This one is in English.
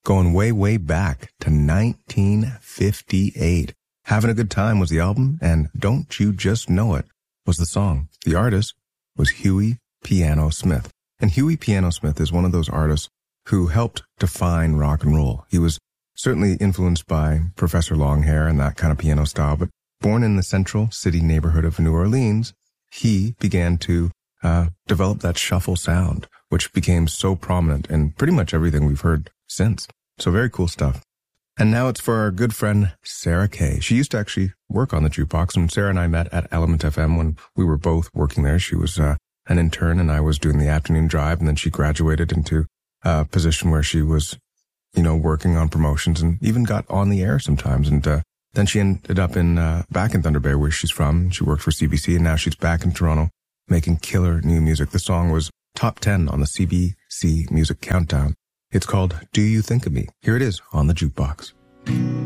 going way, way back to 1958. Having a Good Time was the album, and Don't You Just Know It was the song. The artist was Huey Piano Smith. And Huey Piano Smith is one of those artists who helped define rock and roll. He was certainly influenced by Professor Longhair and that kind of piano style, but born in the Central City neighborhood of New Orleans, he began to develop that shuffle sound, which became so prominent in pretty much everything we've heard since. So very cool stuff. And now it's for our good friend, Sarah Kay. She used to actually work on the jukebox, and Sarah and I met at Element FM when we were both working there. She was an intern, and I was doing the afternoon drive, and then she graduated into a position where she was, working on promotions and even got on the air sometimes. And then she ended up back in Thunder Bay, where she's from. She worked for CBC, and now she's back in Toronto making killer new music. The song was top 10 on the CBC Music Countdown. It's called Do You Think of Me? Here it is on the Jukebox.